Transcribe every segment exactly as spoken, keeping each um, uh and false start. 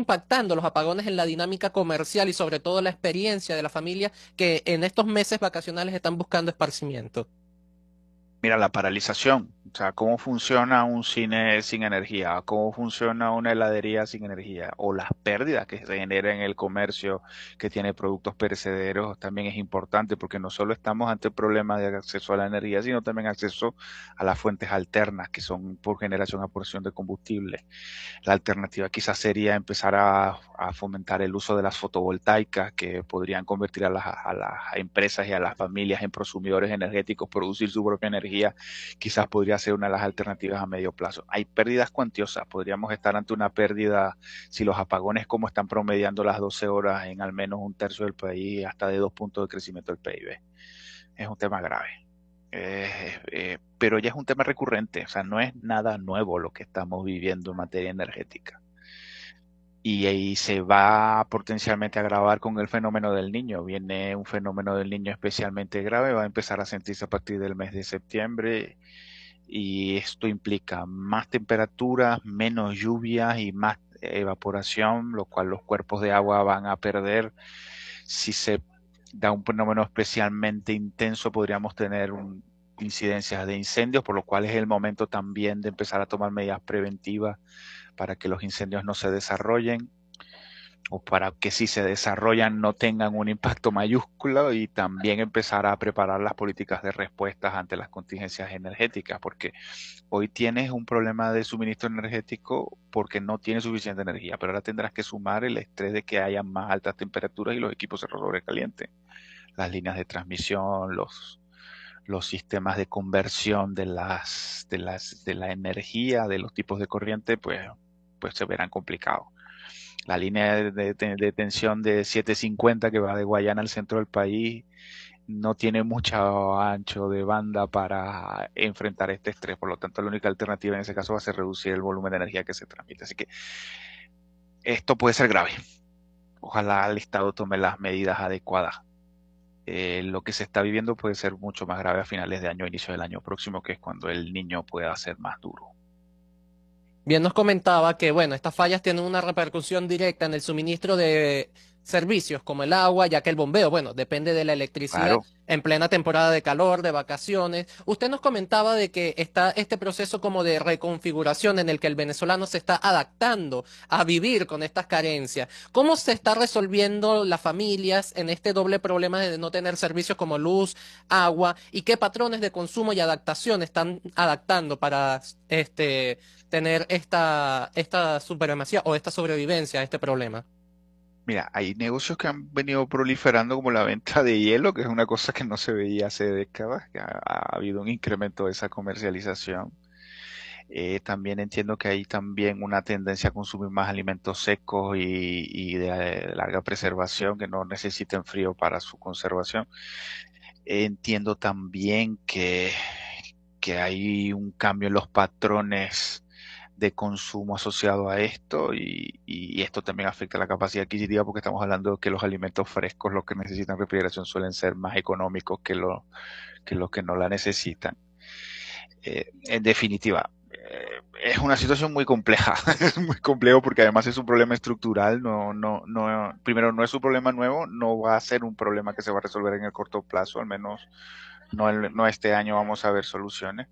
impactando los apagones en la dinámica comercial y sobre todo la experiencia de la familia que en estos meses vacacionales están buscando esparcimiento? Mira, la paralización, o sea, cómo funciona un cine sin energía, cómo funciona una heladería sin energía, o las pérdidas que se generan en el comercio que tiene productos perecederos, también es importante porque no solo estamos ante el problema de acceso a la energía, sino también acceso a las fuentes alternas que son por generación a porción de combustible. La alternativa quizás sería empezar a, a fomentar el uso de las fotovoltaicas que podrían convertir a las, a las empresas y a las familias en prosumidores energéticos, producir su propia energía, quizás podría ser una de las alternativas a medio plazo. Hay pérdidas cuantiosas, podríamos estar ante una pérdida, si los apagones como están promediando las doce horas en al menos un tercio del país, hasta de dos puntos de crecimiento del P I B. Es un tema grave. Eh, eh, pero ya es un tema recurrente, o sea, no es nada nuevo lo que estamos viviendo en materia energética. Y ahí se va potencialmente a agravar con el fenómeno del niño. Viene un fenómeno del niño especialmente grave, va a empezar a sentirse a partir del mes de septiembre y esto implica más temperaturas, menos lluvias y más evaporación, lo cual los cuerpos de agua van a perder. Si se da un fenómeno especialmente intenso, podríamos tener un, incidencias de incendios, por lo cual es el momento también de empezar a tomar medidas preventivas para que los incendios no se desarrollen o para que si se desarrollan no tengan un impacto mayúsculo y también empezar a preparar las políticas de respuestas ante las contingencias energéticas, porque hoy tienes un problema de suministro energético porque no tienes suficiente energía, pero ahora tendrás que sumar el estrés de que haya más altas temperaturas y los equipos se sobrecalienten. Las líneas de transmisión, los, los sistemas de conversión de las, de las, de la energía, de los tipos de corriente, pues, pues se verán complicados. La línea de, de, de tensión de setecientos cincuenta que va de Guayana al centro del país no tiene mucho ancho de banda para enfrentar este estrés, por lo tanto la única alternativa en ese caso va a ser reducir el volumen de energía que se transmite. Así que esto puede ser grave. Ojalá el Estado tome las medidas adecuadas. Eh, lo que se está viviendo puede ser mucho más grave a finales de año, inicio del año próximo, que es cuando el niño pueda ser más duro. Bien nos comentaba que, bueno, estas fallas tienen una repercusión directa en el suministro de servicios como el agua, ya que el bombeo, bueno, depende de la electricidad Claro, en plena temporada de calor, de vacaciones. Usted nos comentaba de que está este proceso como de reconfiguración en el que el venezolano se está adaptando a vivir con estas carencias. ¿Cómo se está resolviendo las familias en este doble problema de no tener servicios como luz, agua y qué patrones de consumo y adaptación están adaptando para este tener esta, esta supremacía o esta sobrevivencia a este problema? mira, hay negocios que han venido proliferando como la venta de hielo, que es una cosa que no se veía hace décadas, que ha, ha habido un incremento de esa comercialización. Eh, también entiendo que hay también una tendencia a consumir más alimentos secos y, y de, eh, larga preservación que no necesiten frío para su conservación. Eh, entiendo también que, que hay un cambio en los patrones de consumo asociado a esto y, y esto también afecta la capacidad adquisitiva porque estamos hablando de que los alimentos frescos, los que necesitan refrigeración, suelen ser más económicos que, lo, que los que no la necesitan. Eh, en definitiva, eh, es una situación muy compleja, es muy complejo porque además es un problema estructural, no, no, no, primero no es un problema nuevo, no va a ser un problema que se va a resolver en el corto plazo, al menos no, el, no este año vamos a ver soluciones.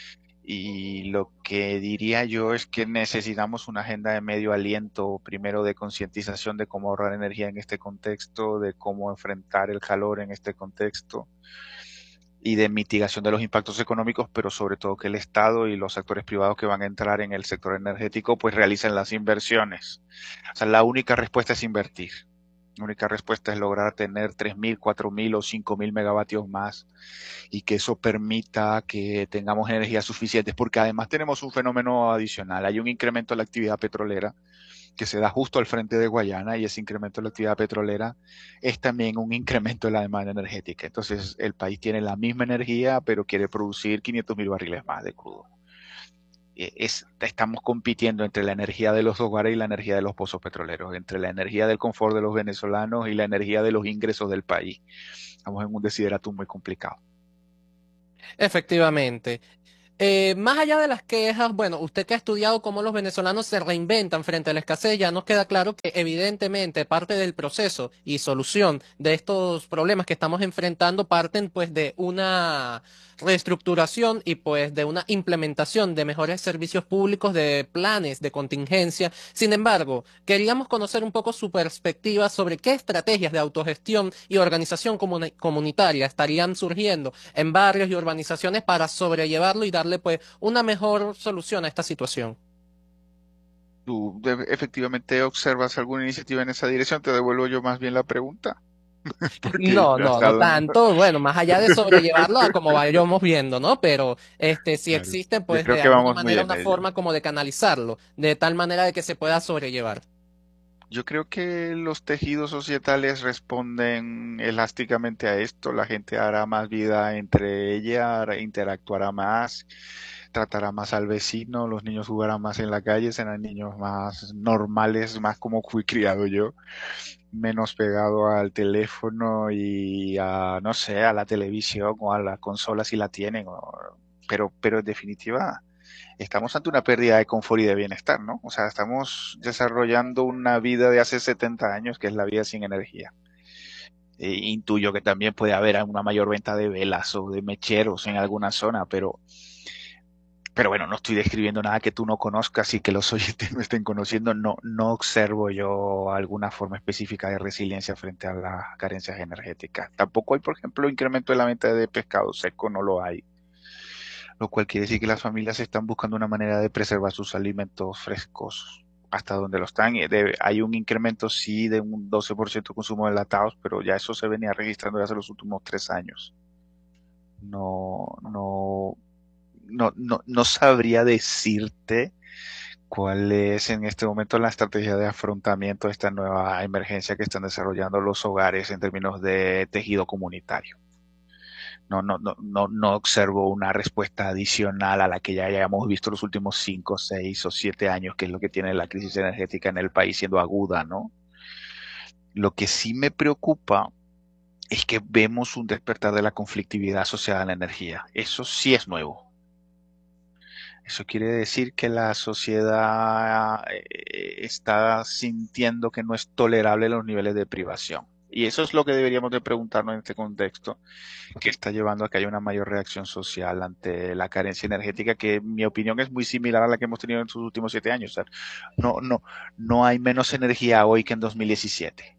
Y lo que diría yo es que necesitamos una agenda de medio aliento, primero de concientización de cómo ahorrar energía en este contexto, de cómo enfrentar el calor en este contexto y de mitigación de los impactos económicos, pero sobre todo que el Estado y los actores privados que van a entrar en el sector energético pues realicen las inversiones. O sea, la única respuesta es invertir. La única respuesta es lograr tener tres mil, cuatro mil o cinco mil megavatios más y que eso permita que tengamos energía suficiente, porque además tenemos un fenómeno adicional. Hay un incremento de la actividad petrolera que se da justo al frente de Guayana y ese incremento de la actividad petrolera es también un incremento de la demanda energética. Entonces el país tiene la misma energía, pero quiere producir quinientos mil barriles más de crudo. Eh, Es, estamos compitiendo entre la energía de los hogares y la energía de los pozos petroleros, entre la energía del confort de los venezolanos y la energía de los ingresos del país. Estamos en un desideratum muy complicado. Efectivamente. Eh, más allá de las quejas, bueno, usted que ha estudiado cómo los venezolanos se reinventan frente a la escasez, ya nos queda claro que evidentemente parte del proceso y solución de estos problemas que estamos enfrentando parten pues de una reestructuración y pues de una implementación de mejores servicios públicos, de planes de contingencia. Sin embargo, queríamos conocer un poco su perspectiva sobre qué estrategias de autogestión y organización comuni- comunitaria estarían surgiendo en barrios y urbanizaciones para sobrellevarlo y darle pues una mejor solución a esta situación. ¿Tú de- efectivamente observas alguna iniciativa en esa dirección? Te devuelvo yo más bien la pregunta, porque No, no, hasta no dónde... tanto, bueno, más allá de sobrellevarlo a como vayamos viendo, ¿no? Pero este si Claro. existe Yo pues creo de que alguna vamos muy manera en una ello. forma como de canalizarlo, de tal manera de que se pueda sobrellevar. Yo creo que los tejidos societales responden elásticamente a esto. La gente hará más vida entre ella, hará- interactuará más, tratará más al vecino, los niños jugarán más en la calle, serán niños más normales, más como fui criado yo, menos pegado al teléfono y a, no sé, a la televisión o a la consola si la tienen. o- pero, pero en definitiva estamos ante una pérdida de confort y de bienestar, ¿no? O sea, estamos desarrollando una vida de hace setenta años, que es la vida sin energía. E intuyo que también puede haber una mayor venta de velas o de mecheros en alguna zona, pero, pero bueno, no estoy describiendo nada que tú no conozcas y que los oyentes no estén conociendo. No, no observo yo alguna forma específica de resiliencia frente a las carencias energéticas. Tampoco hay, por ejemplo, incremento de la venta de pescado seco, no lo hay, lo cual quiere decir que las familias están buscando una manera de preservar sus alimentos frescos hasta donde lo están. Y debe- hay un incremento, sí, de un doce por ciento de consumo de enlatados, pero ya eso se venía registrando desde los últimos tres años. No, no, no, no, no sabría decirte cuál es en este momento la estrategia de afrontamiento de esta nueva emergencia que están desarrollando los hogares en términos de tejido comunitario. No, no, no, no, no observo una respuesta adicional a la que ya hayamos visto los últimos cinco, seis o siete años, que es lo que tiene la crisis energética en el país siendo aguda, ¿no? Lo que sí me preocupa es que vemos un despertar de la conflictividad asociada a la energía. Eso sí es nuevo. Eso quiere decir que la sociedad eh, está sintiendo que no es tolerable los niveles de privación. Y eso es lo que deberíamos de preguntarnos en este contexto, que está llevando a que haya una mayor reacción social ante la carencia energética, que en mi opinión es muy similar a la que hemos tenido en sus últimos siete años. O sea, no, no, no hay menos energía hoy que en dos mil diecisiete.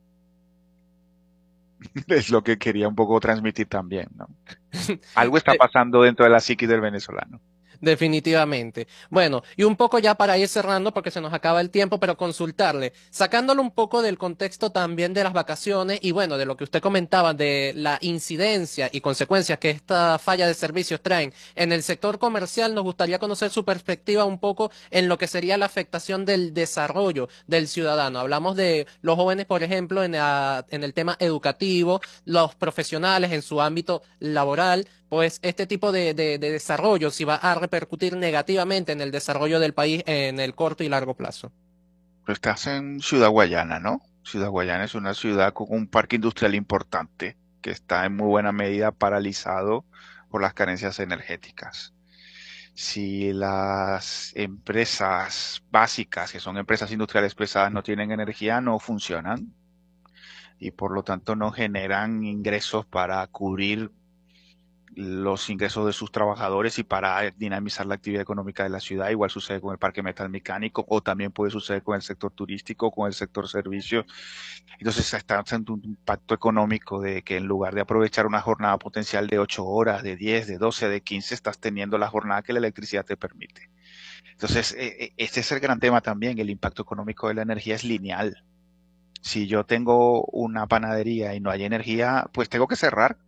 Es lo que quería un poco transmitir también, ¿no? Algo está pasando dentro de la psiquis del venezolano. Definitivamente. Bueno, y un poco ya para ir cerrando, porque se nos acaba el tiempo, pero consultarle, sacándolo un poco del contexto también de las vacaciones y bueno, de lo que usted comentaba de la incidencia y consecuencias que esta falla de servicios traen en el sector comercial, nos gustaría conocer su perspectiva un poco en lo que sería la afectación del desarrollo del ciudadano. Hablamos de los jóvenes, por ejemplo, en, la- en el tema educativo, los profesionales en su ámbito laboral pues este tipo de, de, de desarrollo si va a repercutir negativamente en el desarrollo del país en el corto y largo plazo. Pero estás en Ciudad Guayana, ¿no? Ciudad Guayana es una ciudad con un parque industrial importante que está en muy buena medida paralizado por las carencias energéticas. Si las empresas básicas, que son empresas industriales pesadas, no tienen energía, no funcionan y por lo tanto no generan ingresos para cubrir los ingresos de sus trabajadores y para dinamizar la actividad económica de la ciudad. Igual sucede con el parque metalmecánico o también puede suceder con el sector turístico, con el sector servicios. Entonces está haciendo un impacto económico de que en lugar de aprovechar una jornada potencial de ocho horas, de diez, de doce, de quince, estás teniendo la jornada que la electricidad te permite. Entonces, eh, eh, este es el gran tema también. El impacto económico de la energía es lineal. Si yo tengo una panadería y no hay energía, pues tengo que cerrar.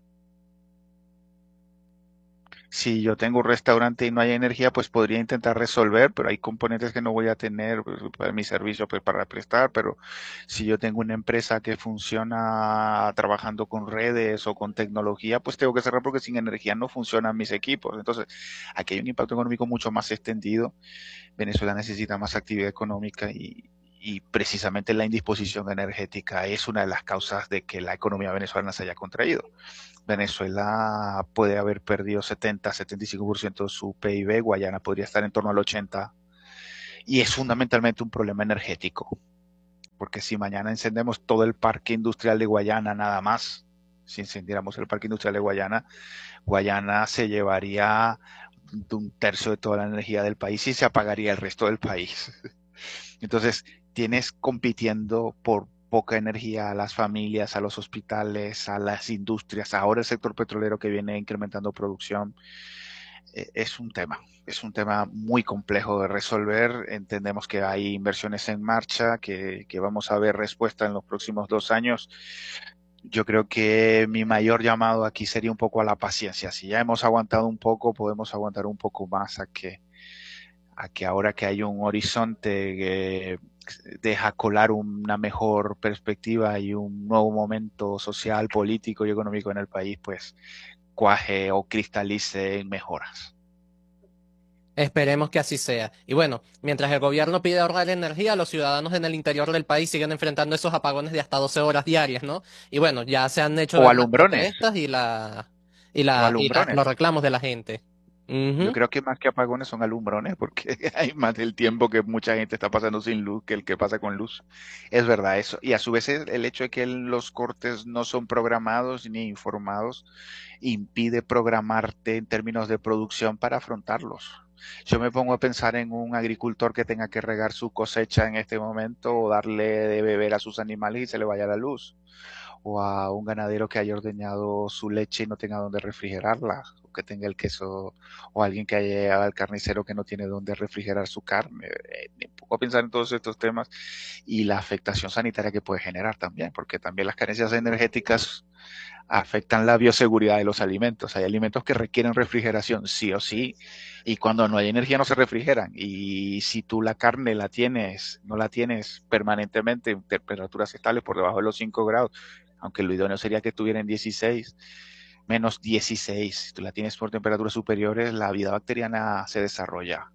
Si yo tengo un restaurante y no hay energía, pues podría intentar resolver, pero hay componentes que no voy a tener pues, para mi servicio pues, para prestar. Pero si yo tengo una empresa que funciona trabajando con redes o con tecnología, pues tengo que cerrar porque sin energía no funcionan mis equipos. Entonces, aquí hay un impacto económico mucho más extendido. Venezuela necesita más actividad económica y, y precisamente la indisposición energética es una de las causas de que la economía venezolana se haya contraído. Venezuela puede haber perdido setenta, setenta y cinco por ciento de su P I B, Guayana podría estar en torno al ochenta por ciento, y es fundamentalmente un problema energético, porque si mañana encendemos todo el parque industrial de Guayana nada más, si encendiéramos el parque industrial de Guayana, Guayana se llevaría un tercio de toda la energía del país y se apagaría el resto del país. Entonces, tienes compitiendo por poca energía a las familias, a los hospitales, a las industrias, ahora el sector petrolero que viene incrementando producción. Eh, es un tema, es un tema muy complejo de resolver. Entendemos que hay inversiones en marcha, que, que vamos a ver respuesta en los próximos dos años. Yo creo que mi mayor llamado aquí sería un poco a la paciencia. Si ya hemos aguantado un poco, podemos aguantar un poco más a que, a que ahora que hay un horizonte que deja colar una mejor perspectiva y un nuevo momento social, político y económico en el país, pues cuaje o cristalice en mejoras. Esperemos que así sea. Y bueno, mientras el gobierno pide ahorrar energía, los ciudadanos en el interior del país siguen enfrentando esos apagones de hasta doce horas diarias, ¿no? Y bueno, ya se han hecho O las alumbrones, protestas y la y o la y la- los alumbrones. reclamos de la gente. Yo Ujú. creo que más que apagones son alumbrones, porque hay más del tiempo que mucha gente está pasando sin luz que el que pasa con luz. Es verdad eso. Y a su vez el el hecho de que los cortes no son programados ni informados impide programarte en términos de producción para afrontarlos. Yo me pongo a pensar en un agricultor que tenga que regar su cosecha en este momento o darle de beber a sus animales y se le vaya la luz, o a un ganadero que haya ordeñado su leche y no tenga dónde refrigerarla, o que tenga el queso, o alguien que haya llegado al carnicero que no tiene dónde refrigerar su carne. Eh, me pongo a pensar en todos estos temas y la afectación sanitaria que puede generar también, porque también las carencias energéticas afectan la bioseguridad de los alimentos. Hay alimentos que requieren refrigeración sí o sí, y cuando no hay energía no se refrigeran. Y si tú la carne la tienes, no la tienes permanentemente en temperaturas estables por debajo de los cinco grados, aunque lo idóneo sería que estuviera en dieciséis, menos dieciséis, si tú la tienes por temperaturas superiores, la vida bacteriana se desarrolla.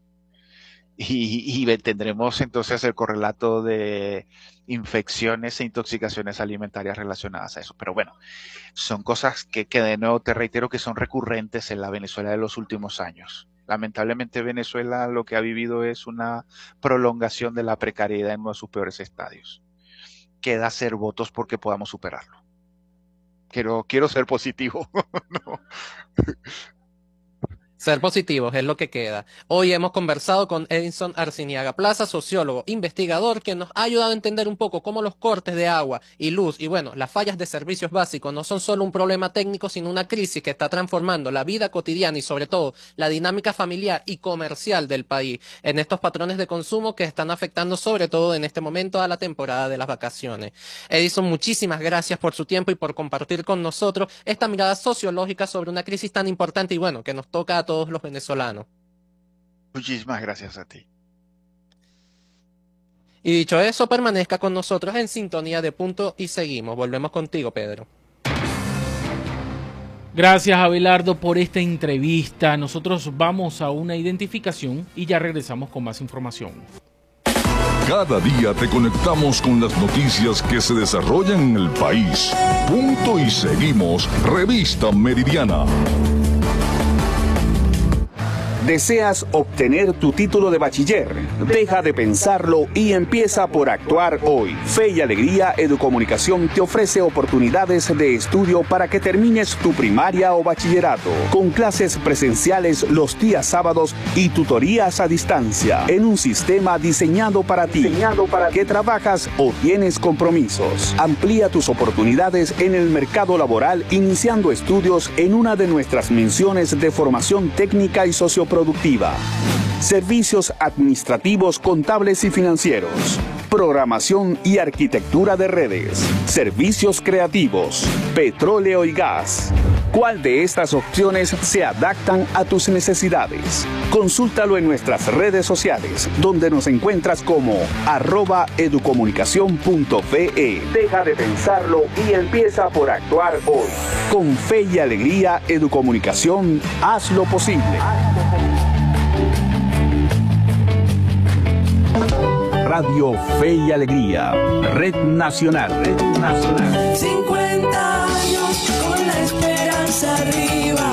Y, y tendremos entonces el correlato de infecciones e intoxicaciones alimentarias relacionadas a eso. Pero bueno, son cosas que, que de nuevo te reitero que son recurrentes en la Venezuela de los últimos años. Lamentablemente Venezuela lo que ha vivido es una prolongación de la precariedad en uno de sus peores estadios. Queda hacer votos porque podamos superarlo. Quiero, quiero ser positivo. No. Ser positivos es lo que queda. Hoy hemos conversado con Edison Arciniaga Plaza, sociólogo, investigador, que nos ha ayudado a entender un poco cómo los cortes de agua y luz y bueno, las fallas de servicios básicos no son solo un problema técnico, sino una crisis que está transformando la vida cotidiana y sobre todo la dinámica familiar y comercial del país en estos patrones de consumo que están afectando sobre todo en este momento a la temporada de las vacaciones. Edison, muchísimas gracias por su tiempo y por compartir con nosotros esta mirada sociológica sobre una crisis tan importante y bueno, que nos toca a todos los venezolanos. Muchísimas gracias a ti. Y dicho eso, permanezca con nosotros en sintonía de Punto y seguimos. Volvemos contigo, Pedro. Gracias, Abelardo, por esta entrevista. Nosotros vamos a una identificación y ya regresamos con más información. Cada día te conectamos con las noticias que se desarrollan en el país. Punto y seguimos. Revista Meridiana. ¿Deseas obtener tu título de bachiller? Deja de pensarlo y empieza por actuar hoy. Fe y Alegría Educomunicación te ofrece oportunidades de estudio para que termines tu primaria o bachillerato, con clases presenciales los días sábados y tutorías a distancia, en un sistema diseñado para ti, diseñado para que trabajas o tienes compromisos. Amplía tus oportunidades en el mercado laboral iniciando estudios en una de nuestras menciones de formación técnica y socioprofesional productiva, servicios administrativos, contables y financieros, programación y arquitectura de redes, servicios creativos, petróleo y gas. ¿Cuál de estas opciones se adaptan a tus necesidades? Consúltalo en nuestras redes sociales, donde nos encuentras como arroba educomunicación punto fe. Deja de pensarlo y empieza por actuar hoy. Con Fe y Alegría Educomunicación, haz lo posible. Radio Fe y Alegría, Red Nacional. Red Nacional. cincuenta años con la esperanza arriba.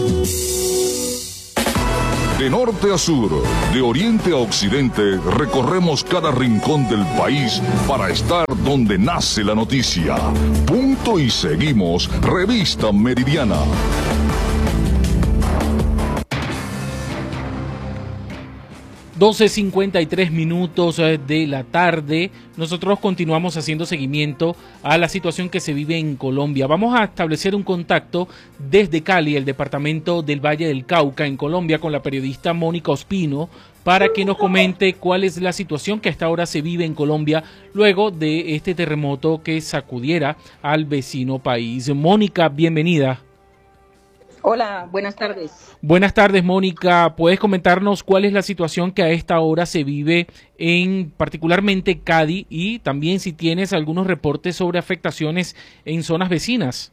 De norte a sur, de oriente a occidente, recorremos cada rincón del país para estar donde nace la noticia. Punto y seguimos, Revista Meridiana. doce cincuenta y tres minutos de la tarde. Nosotros continuamos haciendo seguimiento a la situación que se vive en Colombia. Vamos a establecer un contacto desde Cali, el departamento del Valle del Cauca, en Colombia, con la periodista Mónica Ospino, para que nos comente cuál es la situación que hasta ahora se vive en Colombia luego de este terremoto que sacudiera al vecino país. Mónica, bienvenida. Hola, buenas tardes. Buenas tardes, Mónica. ¿Puedes comentarnos cuál es la situación que a esta hora se vive en particularmente Cali y también si tienes algunos reportes sobre afectaciones en zonas vecinas?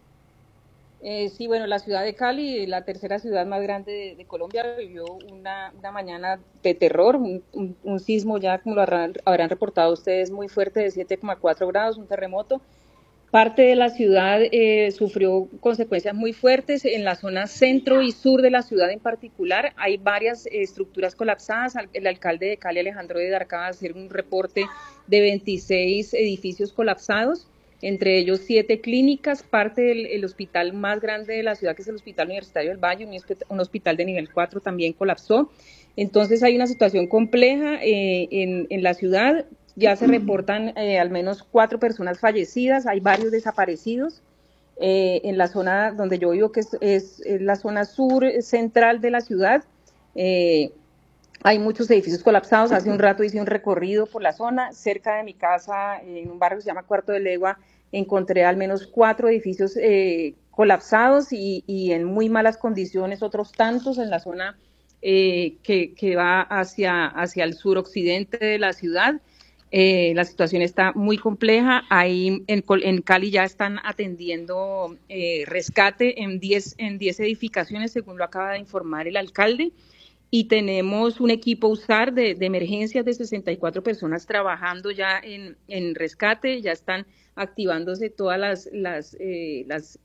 Eh, sí, bueno, la ciudad de Cali, la tercera ciudad más grande de, de Colombia, vivió una, una mañana de terror, un, un, un sismo ya, como lo habrán, habrán reportado ustedes, muy fuerte de siete coma cuatro grados, un terremoto. Parte de la ciudad eh, sufrió consecuencias muy fuertes. En la zona centro y sur de la ciudad en particular hay varias eh, estructuras colapsadas. El alcalde de Cali, Alejandro de Arcaba, hacer un reporte de veintiséis edificios colapsados, entre ellos siete clínicas, parte del el hospital más grande de la ciudad, que es el Hospital Universitario del Valle, un, un hospital de nivel cuatro también colapsó. Entonces hay una situación compleja eh, en, en la ciudad. Ya se reportan eh, al menos cuatro personas fallecidas, hay varios desaparecidos. Eh, en la zona donde yo vivo, que es, es, es la zona sur central de la ciudad, eh, hay muchos edificios colapsados. Hace un rato hice un recorrido por la zona, cerca de mi casa, en un barrio que se llama Cuarto de Legua, encontré al menos cuatro edificios eh, colapsados y, y en muy malas condiciones, otros tantos en la zona eh, que, que va hacia, hacia el suroccidente de la ciudad. Eh, la situación está muy compleja. Ahí en, en Cali ya están atendiendo eh, rescate en diez en diez edificaciones, según lo acaba de informar el alcalde, y tenemos un equipo USAR de, de emergencias de sesenta y cuatro personas trabajando ya en, en rescate. Ya están activándose todas las, las, eh, las,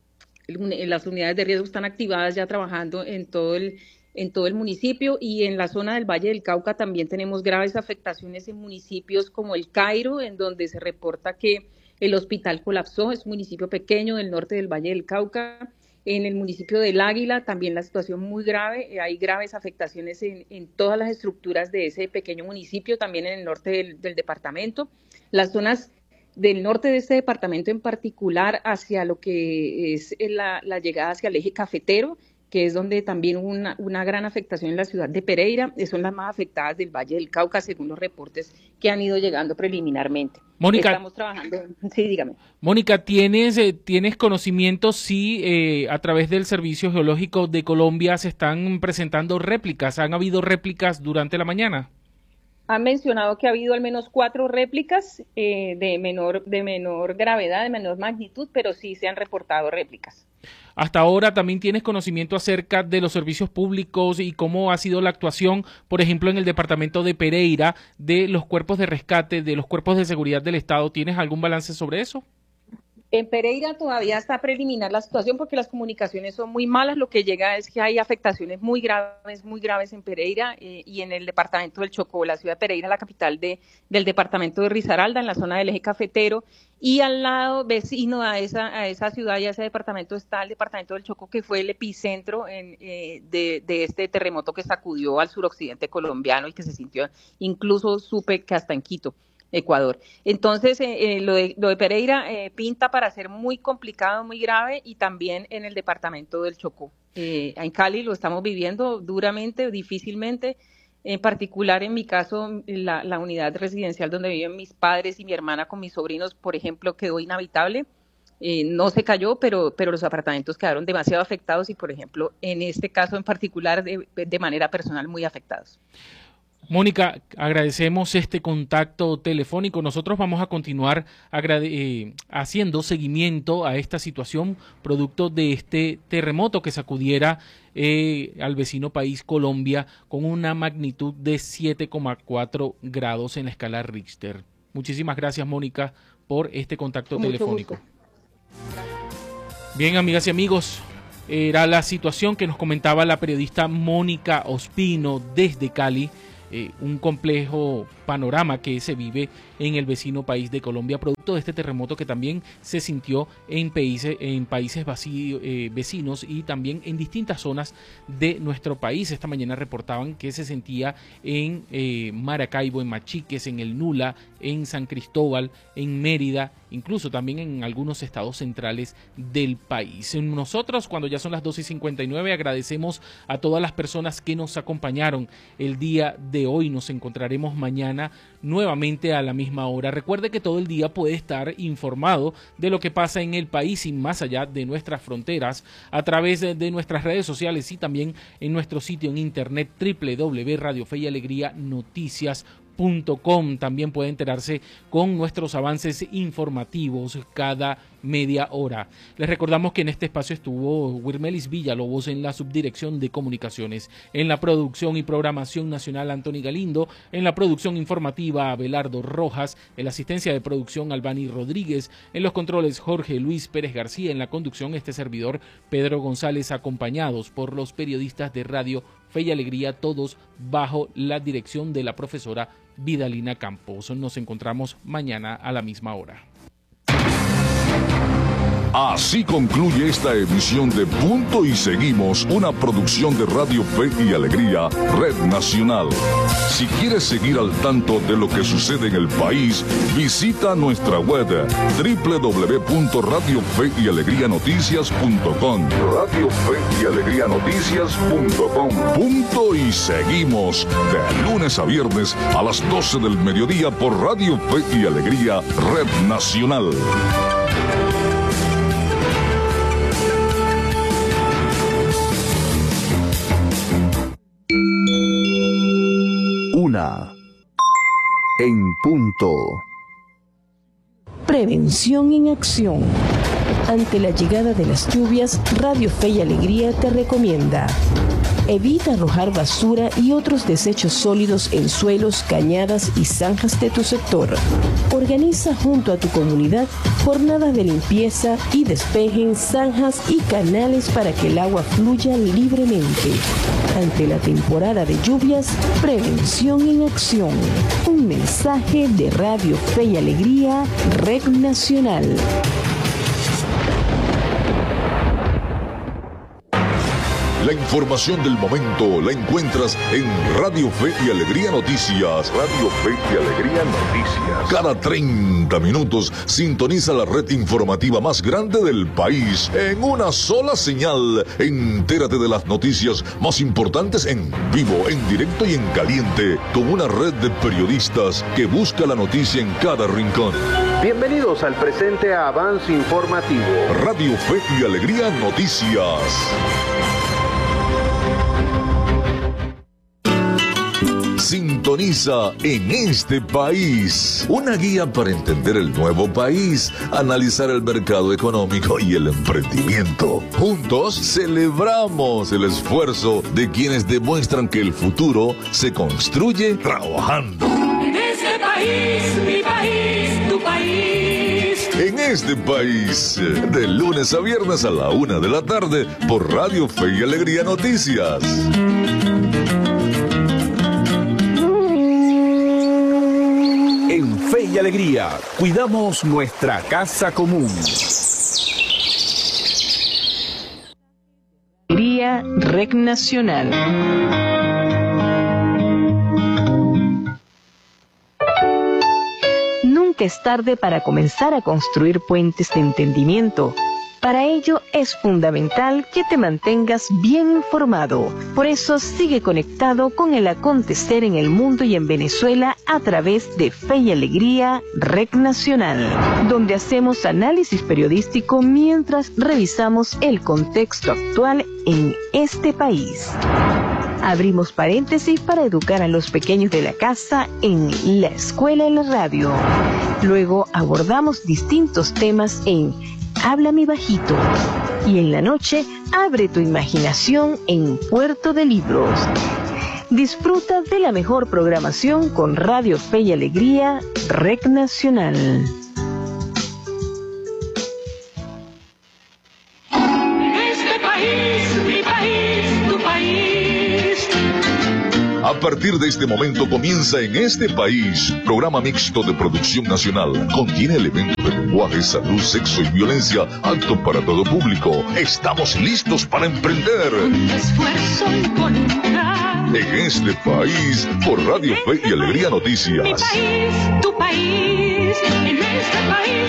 las unidades de riesgo, están activadas ya trabajando en todo el en todo el municipio, y en la zona del Valle del Cauca también tenemos graves afectaciones en municipios como el Cairo, en donde se reporta que el hospital colapsó. Es un municipio pequeño del norte del Valle del Cauca. En el municipio del Águila también la situación muy grave, hay graves afectaciones en, en todas las estructuras de ese pequeño municipio, también en el norte del, del departamento. Las zonas del norte de este departamento en particular, hacia lo que es la, la llegada hacia el eje cafetero, que es donde también hubo una, una gran afectación en la ciudad de Pereira, son las más afectadas del Valle del Cauca, según los reportes que han ido llegando preliminarmente. Mónica, estamos trabajando. Sí, dígame. Mónica, ¿tienes, eh, ¿tienes conocimiento si eh, a través del Servicio Geológico de Colombia se están presentando réplicas? ¿Han habido réplicas durante la mañana? Han mencionado que ha habido al menos cuatro réplicas eh, de menor, de menor gravedad, de menor magnitud, pero sí se han reportado réplicas. Hasta ahora también tienes conocimiento acerca de los servicios públicos y cómo ha sido la actuación, por ejemplo, en el departamento de Pereira, de los cuerpos de rescate, de los cuerpos de seguridad del Estado. ¿Tienes algún balance sobre eso? En Pereira todavía está preliminar la situación porque las comunicaciones son muy malas. Lo que llega es que hay afectaciones muy graves, muy graves en Pereira eh, y en el departamento del Chocó. La ciudad de Pereira, la capital de, del departamento de Risaralda, en la zona del eje cafetero, y al lado vecino a esa, a esa ciudad y a ese departamento está el departamento del Chocó, que fue el epicentro en, eh, de, de este terremoto que sacudió al suroccidente colombiano y que se sintió, incluso supe que hasta en Quito, Ecuador. Entonces, eh, lo, de, lo de Pereira eh, pinta para ser muy complicado, muy grave, y también en el departamento del Chocó. Eh, en Cali lo estamos viviendo duramente, difícilmente, en particular en mi caso, la, la unidad residencial donde viven mis padres y mi hermana con mis sobrinos, por ejemplo, quedó inhabitable. Eh, no se cayó, pero, pero los apartamentos quedaron demasiado afectados y, por ejemplo, en este caso en particular, de, de manera personal, muy afectados. Mónica, agradecemos este contacto telefónico. Nosotros vamos a continuar eh, haciendo seguimiento a esta situación producto de este terremoto que sacudiera eh, al vecino país Colombia con una magnitud de siete coma cuatro grados en la escala Richter. Muchísimas gracias, Mónica, por este contacto Mucho telefónico. gusto. Bien, amigas y amigos, era la situación que nos comentaba la periodista Mónica Ospino desde Cali. Eh, un complejo panorama que se vive en el vecino país de Colombia, producto de este terremoto que también se sintió en países, en países vacío, eh, vecinos y también en distintas zonas de nuestro país. Esta mañana reportaban que se sentía en eh, Maracaibo, en Machiques, en el Nula, en San Cristóbal, en Mérida, incluso también en algunos estados centrales del país. Nosotros, cuando ya son las doce y cincuenta y nueve, agradecemos a todas las personas que nos acompañaron el día de hoy. Nos encontraremos mañana nuevamente a la misma hora. Recuerde que todo el día puede estar informado de lo que pasa en el país y más allá de nuestras fronteras a través de, de nuestras redes sociales y también en nuestro sitio en internet doble u doble u doble u punto radio fe y alegría noticias punto com. También puede enterarse con nuestros avances informativos cada media hora. Les recordamos que en este espacio estuvo Wirmelis Villalobos en la subdirección de comunicaciones, en la producción y programación nacional Antoni Galindo, en la producción informativa Abelardo Rojas, en la asistencia de producción Albani Rodríguez, en los controles Jorge Luis Pérez García, en la conducción este servidor Pedro González, acompañados por los periodistas de Radio Fe y Alegría, todos bajo la dirección de la profesora Vidalina Campos. Nos encontramos mañana a la misma hora. Así concluye esta emisión de Punto y Seguimos, una producción de Radio Fe y Alegría, Red Nacional. Si quieres seguir al tanto de lo que sucede en el país, visita nuestra web doble u doble u doble u punto radio fe y alegría noticias punto com. Radio Fe y Alegría Noticias punto com. Punto y Seguimos, de lunes a viernes a las doce del mediodía por Radio Fe y Alegría, Red Nacional. Una en punto. Prevención en acción. Ante la llegada de las lluvias, Radio Fe y Alegría te recomienda: evita arrojar basura y otros desechos sólidos en suelos, cañadas y zanjas de tu sector. Organiza junto a tu comunidad jornadas de limpieza y despeje en zanjas y canales para que el agua fluya libremente. Ante la temporada de lluvias, prevención en acción. Un mensaje de Radio Fe y Alegría, Red Nacional. La información del momento la encuentras en Radio Fe y Alegría Noticias. Radio Fe y Alegría Noticias. Cada treinta minutos sintoniza la red informativa más grande del país en una sola señal. Entérate de las noticias más importantes en vivo, en directo y en caliente, con una red de periodistas que busca la noticia en cada rincón. Bienvenidos al presente avance informativo. Radio Fe y Alegría Noticias. Sintoniza En Este País, una guía para entender el nuevo país, analizar el mercado económico y el emprendimiento. Juntos celebramos el esfuerzo de quienes demuestran que el futuro se construye trabajando. En este país, mi país, tu país. En Este País, de lunes a viernes a la una de la tarde por Radio Fe y Alegría Noticias. En Fe y Alegría, cuidamos nuestra casa común. Alegría, Red Nacional. Nunca es tarde para comenzar a construir puentes de entendimiento. Para ello es fundamental que te mantengas bien informado. Por eso sigue conectado con el acontecer en el mundo y en Venezuela a través de Fe y Alegría, Red Nacional, donde hacemos análisis periodístico mientras revisamos el contexto actual en este país. Abrimos paréntesis para educar a los pequeños de la casa en La Escuela en la Radio. Luego abordamos distintos temas en Háblame Bajito. Y en la noche, abre tu imaginación en Puerto de Libros. Disfruta de la mejor programación con Radio Fe y Alegría, Rec Nacional. Este país, mi país, tu país. A partir de este momento comienza En Este País, programa mixto de producción nacional. Contiene elementos de lenguaje, salud, sexo y violencia, apto para todo público. Estamos listos para emprender. Con esfuerzo y voluntad. En Este País, por Radio Fe y Alegría Noticias. Mi país, tu país, en este país.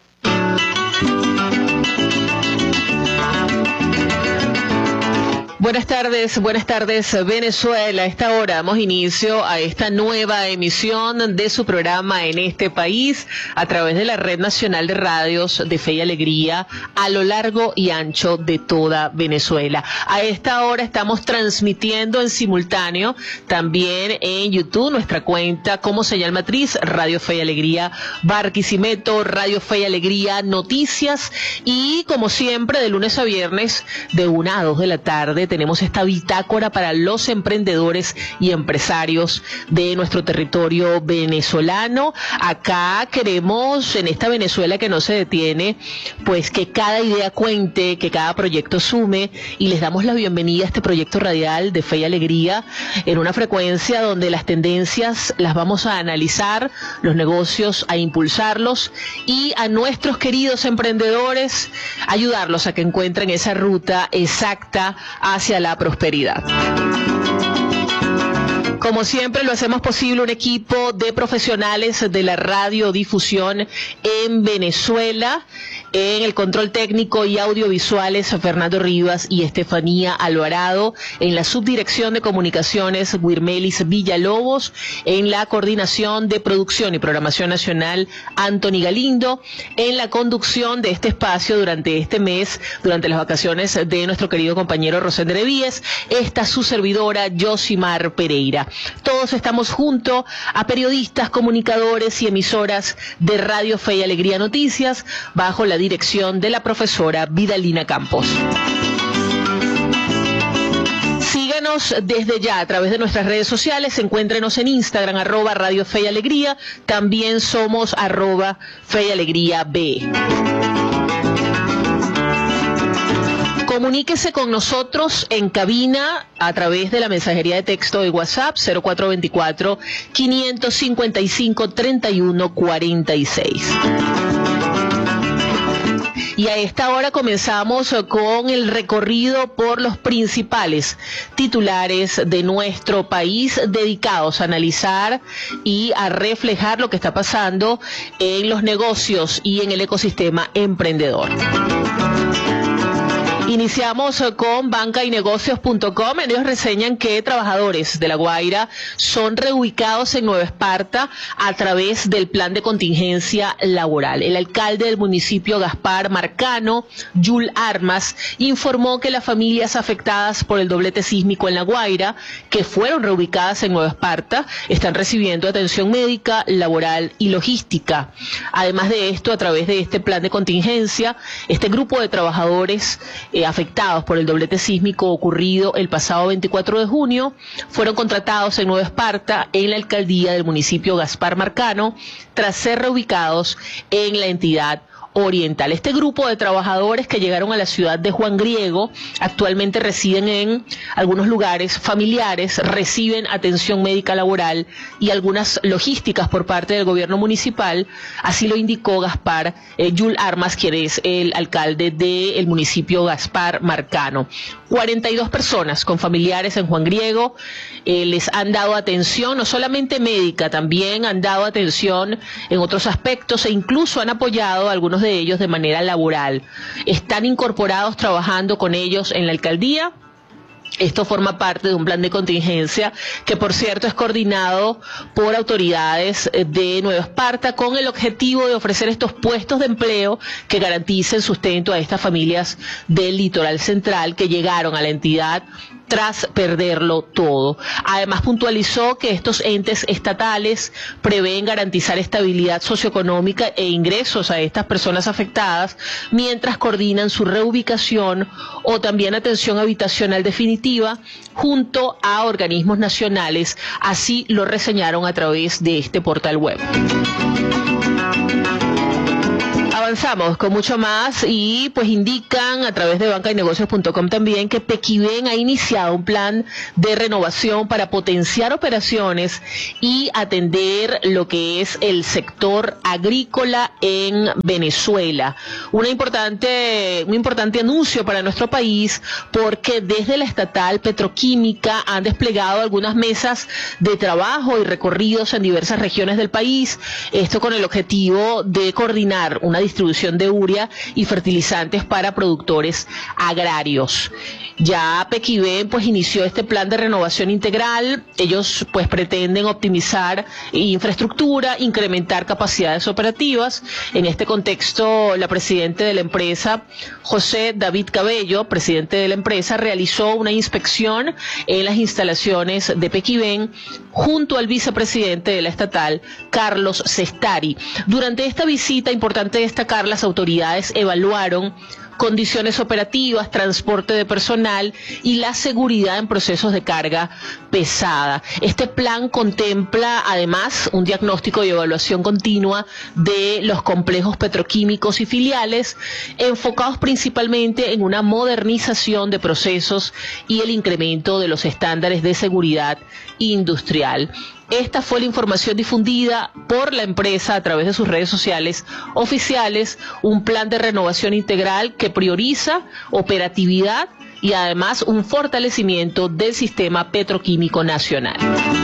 Buenas tardes, buenas tardes Venezuela. A esta hora damos inicio a esta nueva emisión de su programa En Este País a través de la Red Nacional de Radios de Fe y Alegría a lo largo y ancho de toda Venezuela. A esta hora estamos transmitiendo en simultáneo también en YouTube nuestra cuenta como señal matriz Radio Fe y Alegría Barquisimeto, Radio Fe y Alegría Noticias y como siempre de lunes a viernes de una a dos de la tarde tenemos esta bitácora para los emprendedores y empresarios de nuestro territorio venezolano. Acá queremos, en esta Venezuela que no se detiene, pues que cada idea cuente, que cada proyecto sume, y les damos la bienvenida a este proyecto radial de Fe y Alegría en una frecuencia donde las tendencias las vamos a analizar, los negocios a impulsarlos y a nuestros queridos emprendedores ayudarlos a que encuentren esa ruta exacta hacia la prosperidad. Como siempre lo hacemos posible un equipo de profesionales de la radiodifusión en Venezuela. En el control técnico y audiovisuales, Fernando Rivas y Estefanía Alvarado. En la subdirección de comunicaciones, Wirmelis Villalobos. En la coordinación de producción y programación nacional, Anthony Galindo. En la conducción de este espacio durante este mes, durante las vacaciones de nuestro querido compañero Rosendo Revíes, está su servidora, Yosimar Pereira. Todos estamos junto a periodistas, comunicadores y emisoras de Radio Fe y Alegría Noticias, bajo la dirección de la profesora Vidalina Campos. Síganos desde ya a través de nuestras redes sociales, encuéntrenos en Instagram, arroba Radio Fe y Alegría, también somos arroba Fe y Alegría B. Comuníquese con nosotros en cabina a través de la mensajería de texto de WhatsApp cero cuatro veinticuatro, quinientos cincuenta y cinco, treinta y uno cuarenta y seis. Y a esta hora comenzamos con el recorrido por los principales titulares de nuestro país dedicados a analizar y a reflejar lo que está pasando en los negocios y en el ecosistema emprendedor. Iniciamos con banca y negocios punto com. Ellos reseñan que trabajadores de La Guaira son reubicados en Nueva Esparta a través del plan de contingencia laboral. El alcalde del municipio, Gaspar Marcano, Yul Armas, informó que las familias afectadas por el doblete sísmico en La Guaira, que fueron reubicadas en Nueva Esparta, están recibiendo atención médica, laboral y logística. Además de esto, a través de este plan de contingencia, este grupo de trabajadores eh, afectados por el doblete sísmico ocurrido el pasado veinticuatro de junio, fueron contratados en Nueva Esparta en la alcaldía del municipio Gaspar Marcano, tras ser reubicados en la entidad oriental. Este grupo de trabajadores que llegaron a la ciudad de Juan Griego actualmente residen en algunos lugares familiares, reciben atención médica laboral y algunas logísticas por parte del gobierno municipal, así lo indicó Gaspar eh, Yul Armas, quien es el alcalde del municipio Gaspar Marcano. cuarenta y dos personas con familiares en Juan Griego eh, les han dado atención, no solamente médica, también han dado atención en otros aspectos e incluso han apoyado a algunos de ellos de manera laboral. Están incorporados trabajando con ellos en la alcaldía. Esto forma parte de un plan de contingencia que, por cierto, es coordinado por autoridades de Nueva Esparta con el objetivo de ofrecer estos puestos de empleo que garanticen sustento a estas familias del litoral central que llegaron a la entidad tras perderlo todo. Además, puntualizó que estos entes estatales prevén garantizar estabilidad socioeconómica e ingresos a estas personas afectadas mientras coordinan su reubicación o también atención habitacional definitiva junto a organismos nacionales. Así lo reseñaron a través de este portal web. Avanzamos con mucho más y pues indican a través de banca y negocios punto com también que Pequiven ha iniciado un plan de renovación para potenciar operaciones y atender lo que es el sector agrícola en Venezuela. Una importante, un importante anuncio para nuestro país porque desde la estatal petroquímica han desplegado algunas mesas de trabajo y recorridos en diversas regiones del país, esto con el objetivo de coordinar una distribución de urea y fertilizantes para productores agrarios. Ya Pequiven pues inició este plan de renovación integral. Ellos pues pretenden optimizar infraestructura, incrementar capacidades operativas. En este contexto, la presidenta de la empresa, José David Cabello, presidente de la empresa, realizó una inspección en las instalaciones de Pequiven junto al vicepresidente de la estatal, Carlos Cestari. Durante esta visita, importante destacar, las autoridades evaluaron condiciones operativas, transporte de personal y la seguridad en procesos de carga pesada. Este plan contempla además un diagnóstico y evaluación continua de los complejos petroquímicos y filiales, enfocados principalmente en una modernización de procesos y el incremento de los estándares de seguridad industrial. Esta fue la información difundida por la empresa a través de sus redes sociales oficiales, un plan de renovación integral que prioriza operatividad y además un fortalecimiento del sistema petroquímico nacional.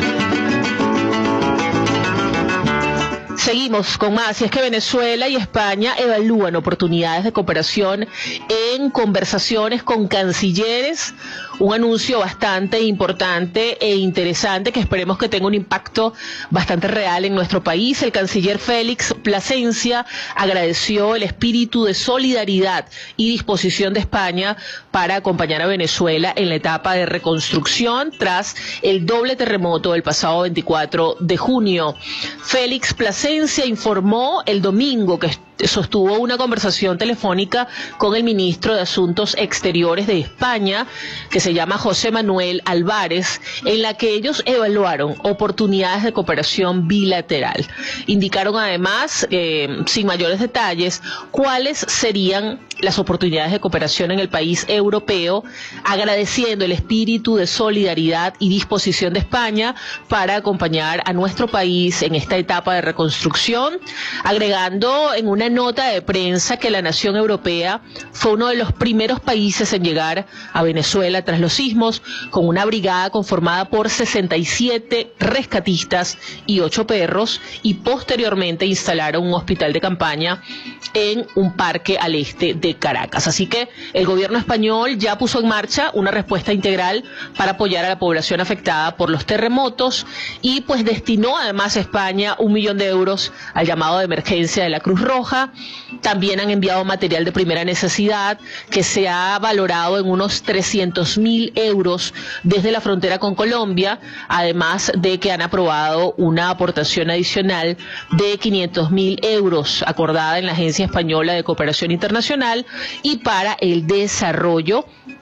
Seguimos con más, y es que Venezuela y España evalúan oportunidades de cooperación en conversaciones con cancilleres, un anuncio bastante importante e interesante que esperemos que tenga un impacto bastante real en nuestro país. El canciller Félix Plasencia agradeció el espíritu de solidaridad y disposición de España para acompañar a Venezuela en la etapa de reconstrucción tras el doble terremoto del pasado veinticuatro de junio. Félix Plasencia informó el domingo que sostuvo una conversación telefónica con el ministro de Asuntos Exteriores de España, que se llama José Manuel Álvarez, en la que ellos evaluaron oportunidades de cooperación bilateral. Indicaron además, eh, sin mayores detalles, cuáles serían las oportunidades de cooperación en el país europeo, agradeciendo el espíritu de solidaridad y disposición de España para acompañar a nuestro país en esta etapa de reconstrucción, agregando en una nota de prensa que la nación europea fue uno de los primeros países en llegar a Venezuela tras los sismos, con una brigada conformada por sesenta y siete rescatistas y ocho perros, y posteriormente instalaron un hospital de campaña en un parque al este de Caracas. Así que el gobierno español ya puso en marcha una respuesta integral para apoyar a la población afectada por los terremotos y pues destinó además a España un millón de euros al llamado de emergencia de la Cruz Roja. También han enviado material de primera necesidad que se ha valorado en unos trescientos mil euros desde la frontera con Colombia, además de que han aprobado una aportación adicional de quinientos mil euros acordada en la Agencia Española de Cooperación Internacional y para el Desarrollo.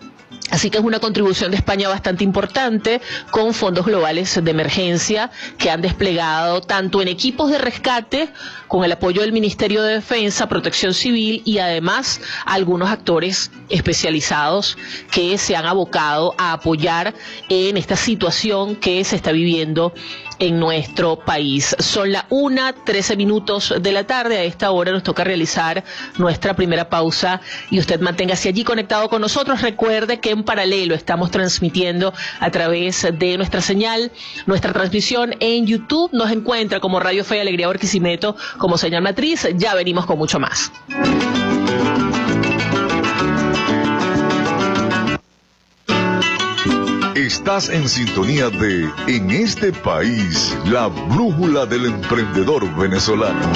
Así que es una contribución de España bastante importante, con fondos globales de emergencia que han desplegado tanto en equipos de rescate, con el apoyo del Ministerio de Defensa, Protección Civil y además algunos actores especializados que se han abocado a apoyar en esta situación que se está viviendo en nuestro país. Son las una, trece minutos de la tarde. A esta hora nos toca realizar nuestra primera pausa y usted manténgase allí conectado con nosotros. Recuerde que en paralelo estamos transmitiendo a través de nuestra señal, nuestra transmisión en YouTube. Nos encuentra como Radio Fe y Alegría Barquisimeto, como señal matriz. Ya venimos con mucho más. Estás en sintonía de En este país, la brújula del emprendedor venezolano.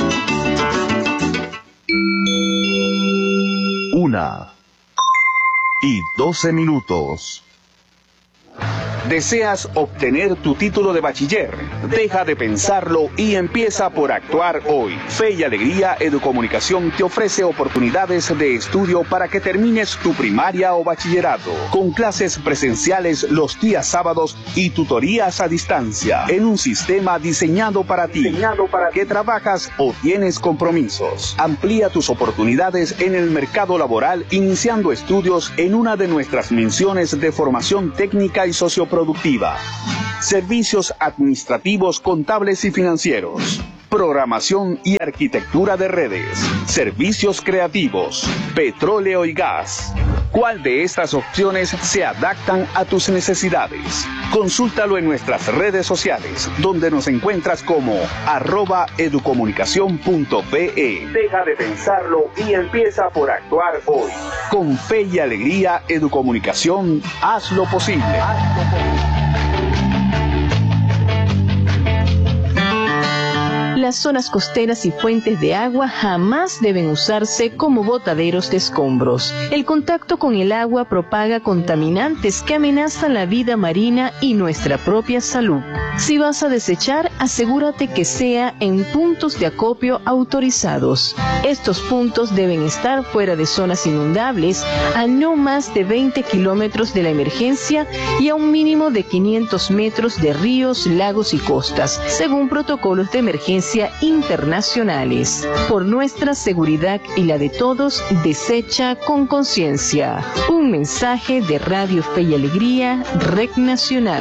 Una, y doce minutos. ¿Deseas obtener tu título de bachiller? Deja de pensarlo y empieza por actuar hoy. Fe y Alegría Educomunicación te ofrece oportunidades de estudio para que termines tu primaria o bachillerato, con clases presenciales los días sábados y tutorías a distancia, en un sistema diseñado para ti, diseñado para que trabajas o tienes compromisos. Amplía tus oportunidades en el mercado laboral iniciando estudios en una de nuestras menciones de formación técnica y socioproductiva. Servicios administrativos, contables y financieros. Programación y arquitectura de redes. Servicios creativos. Petróleo y gas. ¿Cuál de estas opciones se adaptan a tus necesidades? Consúltalo en nuestras redes sociales, donde nos encuentras como arroba educomunicación punto pe. Deja de pensarlo y empieza por actuar hoy. Con Fe y Alegría Educomunicación, haz lo posible. Haz lo posible. Las zonas costeras y fuentes de agua jamás deben usarse como botaderos de escombros. El contacto con el agua propaga contaminantes que amenazan la vida marina y nuestra propia salud. Si vas a desechar, asegúrate que sea en puntos de acopio autorizados. Estos puntos deben estar fuera de zonas inundables, a no más de veinte kilómetros de la emergencia y a un mínimo de quinientos metros de ríos, lagos y costas, según protocolos de emergencia internacionales. Por nuestra seguridad y la de todos, desecha con conciencia. Un mensaje de Radio Fe y Alegría, Red Nacional.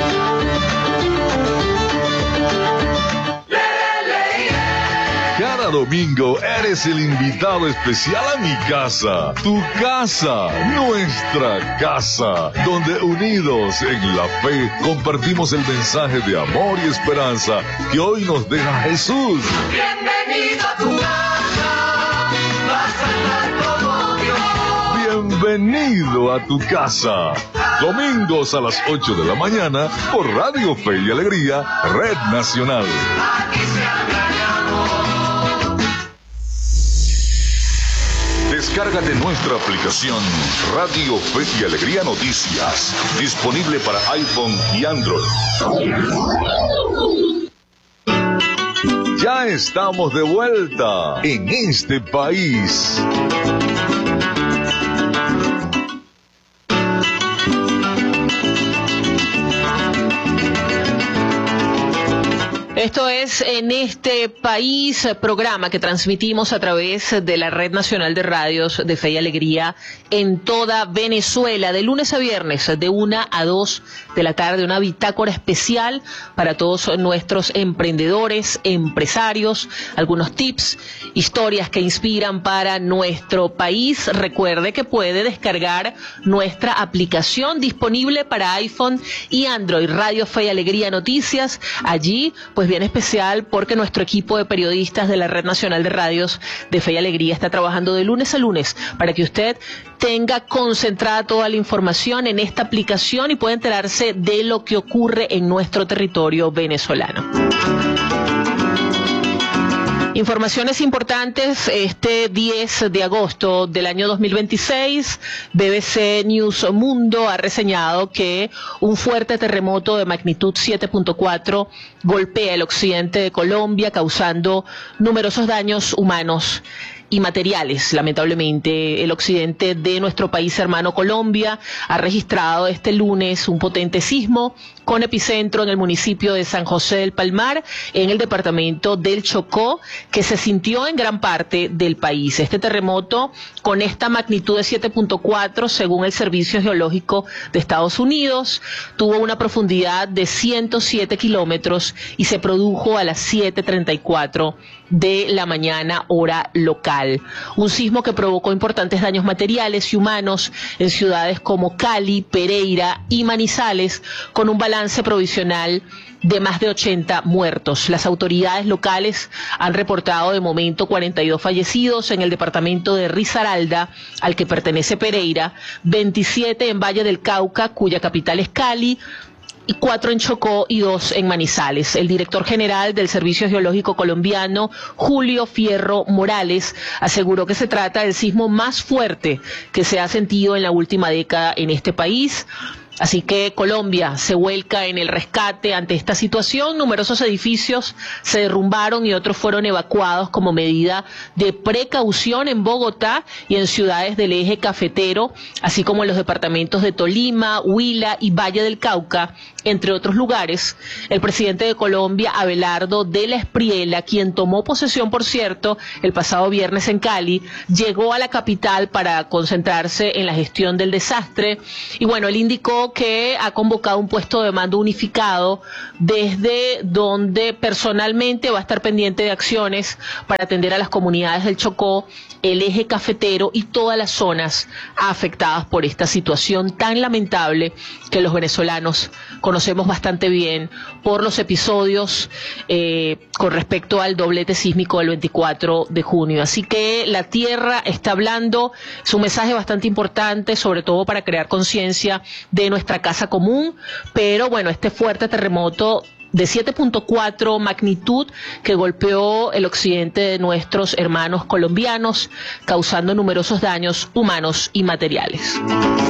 Cada domingo eres el invitado especial a mi casa, tu casa, nuestra casa, donde unidos en la fe compartimos el mensaje de amor y esperanza que hoy nos deja Jesús. Bienvenido a tu casa, vas a estar como Dios. Bienvenido a tu casa. Domingos a las ocho de la mañana por Radio Fe y Alegría, Red Nacional. Aquí se habla de amor. Descárgate nuestra aplicación Radio Fe y Alegría Noticias, disponible para iPhone y Android. Ya estamos de vuelta en este país. Esto es En este país, programa que transmitimos a través de la Red Nacional de Radios de Fe y Alegría en toda Venezuela, de lunes a viernes, de una a dos de la tarde, una bitácora especial para todos nuestros emprendedores, empresarios, algunos tips, historias que inspiran para nuestro país. Recuerde que puede descargar nuestra aplicación disponible para iPhone y Android, Radio Fe y Alegría Noticias. Allí, pues bien especial porque nuestro equipo de periodistas de la Red Nacional de Radios de Fe y Alegría está trabajando de lunes a lunes para que usted tenga concentrada toda la información en esta aplicación y pueda enterarse de lo que ocurre en nuestro territorio venezolano. Informaciones importantes, este diez de agosto del año dos mil veintiséis, B B C News Mundo ha reseñado que un fuerte terremoto de magnitud siete punto cuatro golpea el occidente de Colombia, causando numerosos daños humanos y materiales. Lamentablemente, el occidente de nuestro país hermano Colombia ha registrado este lunes un potente sismo con epicentro en el municipio de San José del Palmar, en el departamento del Chocó, que se sintió en gran parte del país. Este terremoto, con esta magnitud de siete punto cuatro, según el Servicio Geológico de Estados Unidos, tuvo una profundidad de ciento siete kilómetros y se produjo a las siete treinta y cuatro de la mañana, hora local. Un sismo que provocó importantes daños materiales y humanos en ciudades como Cali, Pereira y Manizales, con un balance provisional de más de ochenta muertos. Las autoridades locales han reportado de momento cuarenta y dos fallecidos en el departamento de Risaralda, al que pertenece Pereira, veintisiete en Valle del Cauca, cuya capital es Cali, y cuatro en Chocó y dos en Manizales. El director general del Servicio Geológico Colombiano, Julio Fierro Morales, aseguró que se trata del sismo más fuerte que se ha sentido en la última década en este país. Así que Colombia se vuelca en el rescate ante esta situación. Numerosos edificios se derrumbaron y otros fueron evacuados como medida de precaución en Bogotá y en ciudades del eje cafetero, así como en los departamentos de Tolima, Huila y Valle del Cauca, entre otros lugares. El presidente de Colombia, Abelardo de la Espriella, quien tomó posesión, por cierto, el pasado viernes en Cali, llegó a la capital para concentrarse en la gestión del desastre. Y bueno, él indicó que ha convocado un puesto de mando unificado desde donde personalmente va a estar pendiente de acciones para atender a las comunidades del Chocó, el eje cafetero y todas las zonas afectadas por esta situación tan lamentable que los venezolanos conocemos bastante bien por los episodios eh, con respecto al doblete sísmico del veinticuatro de junio. Así que la tierra está hablando, es un mensaje bastante importante, sobre todo para crear conciencia de nuestra casa común, pero bueno, este fuerte terremoto de siete punto cuatro magnitud que golpeó el occidente de nuestros hermanos colombianos, causando numerosos daños humanos y materiales.